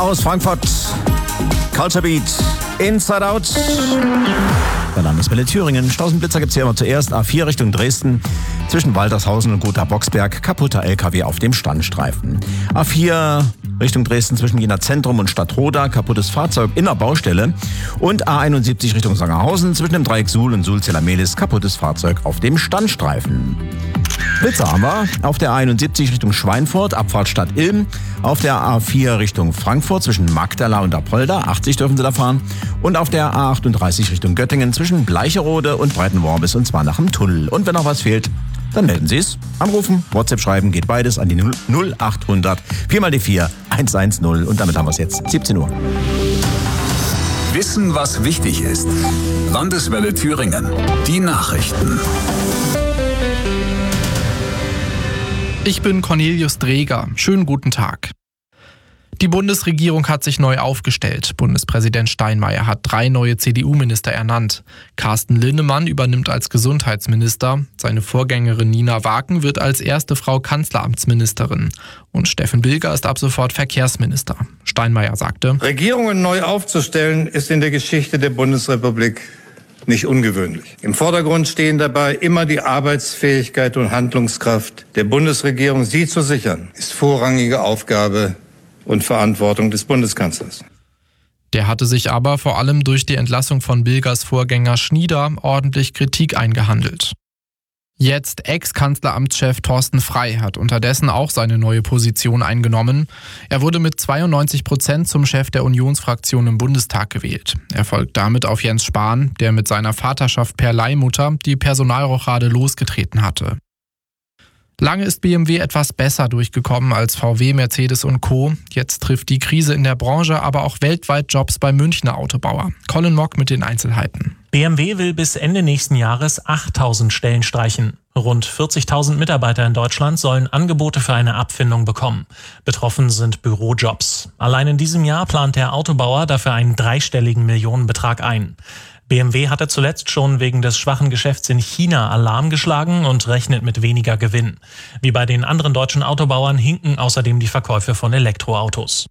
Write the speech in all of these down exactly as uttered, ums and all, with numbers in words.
aus Frankfurt. Culture Beat, Inside Out. Der Landeswelle Thüringen. Stausenblitzer gibt es hier immer zuerst. A vier Richtung Dresden. Zwischen Waltershausen und Gotha-Boxberg. Kaputter L K W auf dem Standstreifen. A vier Richtung Dresden zwischen Jena Zentrum und Stadtroda. Kaputtes Fahrzeug in der Baustelle. Und A einundsiebzig Richtung Sangerhausen. Zwischen dem Dreieck Suhl und Suhl-Zella-Mehlis. Kaputtes Fahrzeug auf dem Standstreifen. Blitzer haben wir auf der A einundsiebzig Richtung Schweinfurt, Abfahrt Stadt Ilm. Auf der A vier Richtung Frankfurt zwischen Magdala und Apolda, achtzig dürfen Sie da fahren. Und auf der A achtunddreißig Richtung Göttingen zwischen Bleicherode und Breitenworbis, und zwar nach dem Tunnel. Und wenn noch was fehlt, dann melden Sie es. Anrufen, WhatsApp schreiben, geht beides an die null achthundert vier mal die vier eins eins null. Und damit haben wir es jetzt, siebzehn Uhr. Wissen, was wichtig ist. Landeswelle Thüringen. Die Nachrichten. Ich bin Cornelius Dreger. Schönen guten Tag. Die Bundesregierung hat sich neu aufgestellt. Bundespräsident Steinmeier hat drei neue C D U-Minister ernannt. Carsten Linnemann übernimmt als Gesundheitsminister. Seine Vorgängerin Nina Waken wird als erste Frau Kanzleramtsministerin. Und Steffen Bilger ist ab sofort Verkehrsminister. Steinmeier sagte: Regierungen neu aufzustellen ist in der Geschichte der Bundesrepublik nicht ungewöhnlich. Im Vordergrund stehen dabei immer die Arbeitsfähigkeit und Handlungskraft der Bundesregierung. Sie zu sichern, ist vorrangige Aufgabe und Verantwortung des Bundeskanzlers. Der hatte sich aber vor allem durch die Entlassung von Bilgers Vorgänger Schnieder ordentlich Kritik eingehandelt. Jetzt Ex-Kanzleramtschef Thorsten Frey hat unterdessen auch seine neue Position eingenommen. Er wurde mit zweiundneunzig Prozent zum Chef der Unionsfraktion im Bundestag gewählt. Er folgt damit auf Jens Spahn, der mit seiner Vaterschaft per Leihmutter die Personalrochade losgetreten hatte. Lange ist B M W etwas besser durchgekommen als V W, Mercedes und Co. Jetzt trifft die Krise in der Branche aber auch weltweit Jobs bei Münchner Autobauer. Colin Mock mit den Einzelheiten. B M W will bis Ende nächsten Jahres achttausend Stellen streichen. Rund vierzigtausend Mitarbeiter in Deutschland sollen Angebote für eine Abfindung bekommen. Betroffen sind Bürojobs. Allein in diesem Jahr plant der Autobauer dafür einen dreistelligen Millionenbetrag ein. B M W hatte zuletzt schon wegen des schwachen Geschäfts in China Alarm geschlagen und rechnet mit weniger Gewinn. Wie bei den anderen deutschen Autobauern hinken außerdem die Verkäufe von Elektroautos.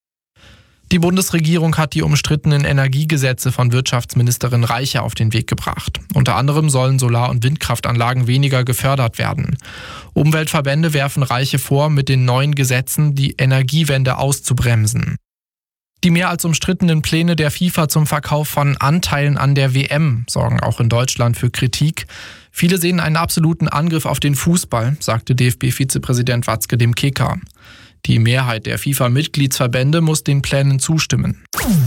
Die Bundesregierung hat die umstrittenen Energiegesetze von Wirtschaftsministerin Reiche auf den Weg gebracht. Unter anderem sollen Solar- und Windkraftanlagen weniger gefördert werden. Umweltverbände werfen Reiche vor, mit den neuen Gesetzen die Energiewende auszubremsen. Die mehr als umstrittenen Pläne der FIFA zum Verkauf von Anteilen an der W M sorgen auch in Deutschland für Kritik. Viele sehen einen absoluten Angriff auf den Fußball, sagte D F B-Vizepräsident Watzke dem Kicker. Die Mehrheit der FIFA-Mitgliedsverbände muss den Plänen zustimmen.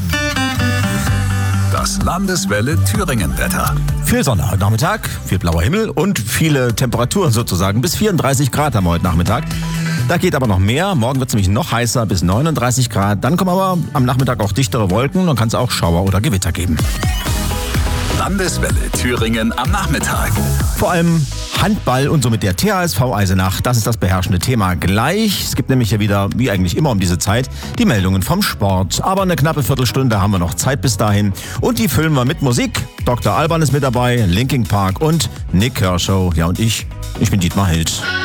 Das Landeswelle Thüringen-Wetter. Viel Sonne heute Nachmittag, viel blauer Himmel und viele Temperaturen sozusagen. Bis vierunddreißig Grad haben wir heute Nachmittag. Da geht aber noch mehr. Morgen wird es nämlich noch heißer, bis neununddreißig Grad. Dann kommen aber am Nachmittag auch dichtere Wolken. Dann kann es auch Schauer oder Gewitter geben. Landeswelle Thüringen am Nachmittag. Vor allem Handball und somit der T H S V Eisenach. Das ist das beherrschende Thema gleich. Es gibt nämlich ja wieder, wie eigentlich immer um diese Zeit, die Meldungen vom Sport. Aber eine knappe Viertelstunde haben wir noch Zeit bis dahin. Und die füllen wir mit Musik. Doktor Alban ist mit dabei, Linkin Park und Nick Kershaw. Ja, und ich, ich bin Dietmar Hild.